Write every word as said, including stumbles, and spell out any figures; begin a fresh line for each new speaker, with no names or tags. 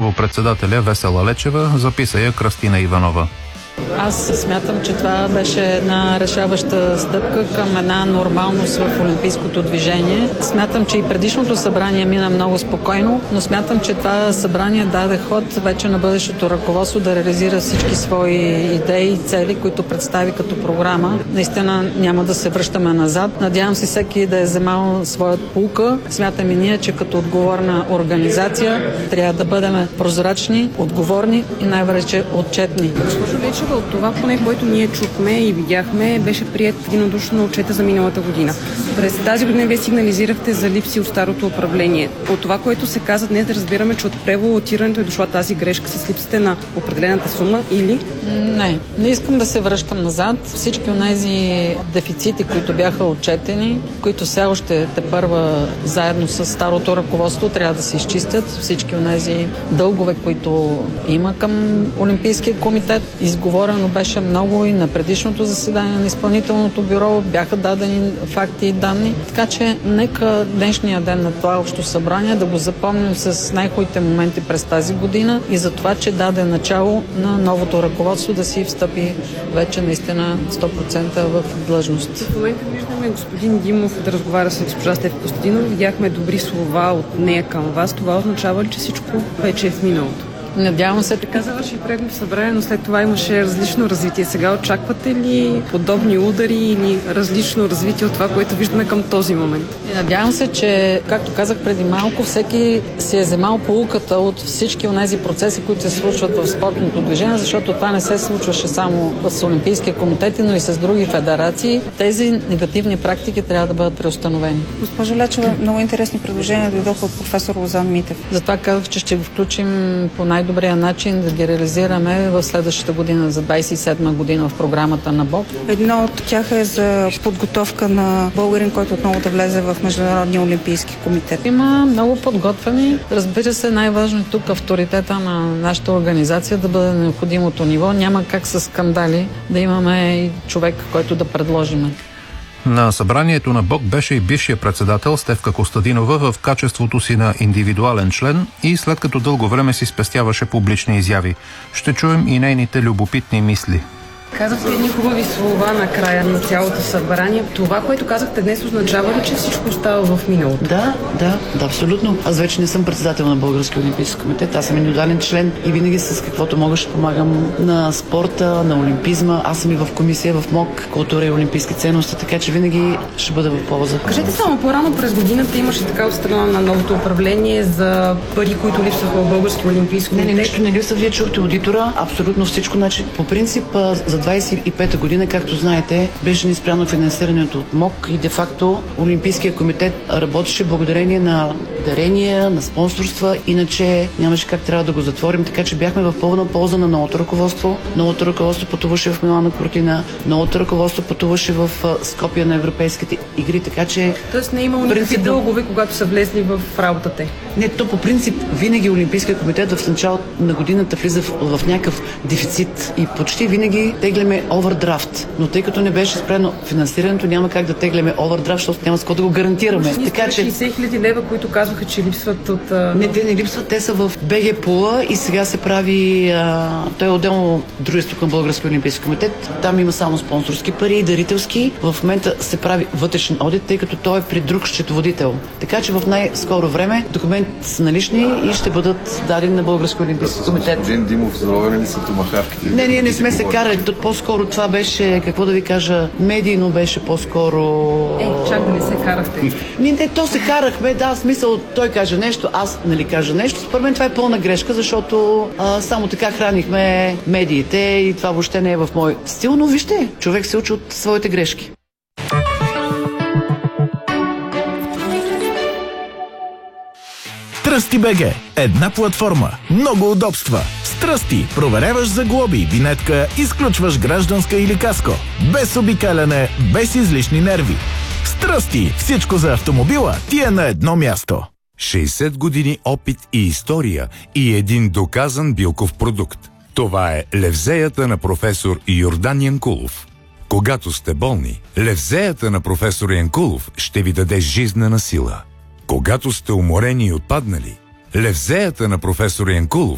съпредседателя Весела Лечева, записа я Кръстина Иванова.
Аз смятам, че това беше една решаваща стъпка към една нормалност в олимпийското движение. Смятам, че и предишното събрание мина много спокойно, но смятам, че това събрание даде ход вече на бъдещото ръководство да реализира всички свои идеи и цели, които представи като програма. Наистина няма да се връщаме назад. Надявам се всеки да е вземал своят пулка. Смятам и ние, че като отговорна организация трябва да бъдем прозрачни, отговорни и най-вече отчетни.
От това, поне което ние чухме и видяхме, беше прият единодушно отчета за миналата година. През тази година вие сигнализирахте за липси от старото управление. От това, което се каза днес, да разбираме, че от превалутирането е дошла тази грешка с липсите на определената сума или?
Не, не искам да се връщам назад. Всички от тези дефицити, които бяха отчетени, които все още тепърва заедно с старото ръководство трябва да се изчистят. Всички от тези дългове, които има към Олимпийския комитет, изговорено беше много и на предишното заседание на изпълнителното бюро, бяха дадени факти и данни. Така че нека днешния ден на това общо събрание да го запомним с най-хубавите моменти през тази година и за това, че даде начало на новото ръководство да си встъпи вече наистина сто процента в длъжност.
В момента виждаме господин Димов да разговаря с госпожа Стефка Костадинова. Видяхме добри слова от нея към вас. Това означава ли, че всичко вече е в миналото?
Надявам се.
Така завърши предното събрание, но след това имаше различно развитие. Сега очаквате ли подобни удари или различно развитие от това, което виждаме към този момент?
Надявам се, че, както казах преди малко, всеки си е вземал поуката от всички от тези процеси, които се случват в спортното движение, защото това не се случваше само с Олимпийския комитет, но и с други федерации. Тези негативни практики трябва да бъдат преустановени.
Госпожо Лечева, много интересни предложения дойдоха от професор Лозан Митев.
Затова казах, че ще го включим по най-добрия начин да ги реализираме в следващата година, за двадесет и седма година в програмата на БОК.
Едно от тях е за подготовка на българин, който отново да влезе в Международния олимпийски комитет.
Има много подготвени. Разбира се, най-важно е тук авторитета на нашата организация да бъде на необходимото ниво. Няма как с скандали да имаме и човек, който да предложиме.
На събранието на БОК беше и бившия председател Стефка Костадинова в качеството си на индивидуален член и след като дълго време си спестяваше публични изяви. Ще чуем и нейните любопитни мисли.
Казахте едни хубави слова на края на цялото събрание. Това, което казахте днес, означава ли, че всичко става в миналото?
Да, да, да, абсолютно. Аз вече не съм председател на Българския олимпийски комитет. Аз съм индивидуален член и винаги с каквото мога ще помагам на спорта, на олимпизма. Аз съм и в комисия в МОК, култура и олимпийски ценности, така че винаги ще бъда в полза.
Кажете само, по-рано през годината имаше така от страна на новото управление за пари, които липсваха в Българския олимпийски комитет.
Не, не, нищо не липсва. Вие чухте аудитора. Абсолютно всичко. Значи, по принцип, за двадесет и пета година, както знаете, беше ни спряно финансирането от МОК и де-факто Олимпийския комитет работеше благодарение на дарения, на спонсорства, иначе нямаше как трябва да го затворим, така че бяхме в пълна полза на новото ръководство. Новото ръководство пътуваше в Милана Кортина, новото ръководство пътуваше в Скопие на европейските игри, така че...
Тоест не е имало никакви дългове, когато са влезли в работата.
Не, то по принцип винаги Олимпийския комитет в началото на годината влиза в, в някакъв дефицит и почти винаги тегляме овердрафт. Но тъй като не беше спрено финансирането, няма как да тегляме овердрафт, защото няма с какво да го гарантираме.
Така че шейсет хиляди лева, които казваха, че липсват от... А...
Не, те не липсват, те са в БГ Пула и сега се прави... А... Той е отделно дружество към Българския олимпийски комитет. Там има само спонсорски пари и дарителски. В момента се прави вътрешен одит, тъй като той е при друг счетоводител. Така че в най-скоро време документи са налични и ще бъдат дадени на Българския олимпийски комитет.
Господин Димов, заровени ли са томахавките?
Не, ние не сме се карали. По-скоро това беше, какво да ви кажа, медийно беше по-скоро...
Е, чак да не се карахте.
Не, не, то се карахме, да, смисъл, той каже нещо, аз нали кажа нещо. Според мен това е пълна грешка, защото а, само така хранихме медиите и това въобще не е в мой стил, но вижте, човек се учи от своите грешки.
Тръсти БГ. Една платформа. Много удобства. С Тръсти проверяваш за глоби, винетка, изключваш гражданска или каско. Без обикаляне, без излишни нерви. С Тръсти всичко за автомобила ти е на едно място.
шейсет години опит и история и един доказан билков продукт. Това е левзеята на професор Йордан Янкулов. Когато сте болни, левзеята на професор Янкулов ще ви даде жизнена сила. Когато сте уморени и отпаднали, левзеята на професор Янкулов